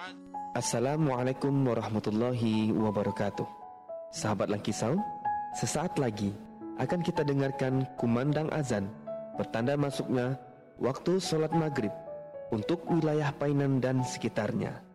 Assalamualaikum warahmatullahi wabarakatuh. Sahabat Langkisau, sesaat lagi akan kita dengarkan kumandang azan, pertanda masuknya waktu sholat maghrib untuk wilayah Painan dan sekitarnya.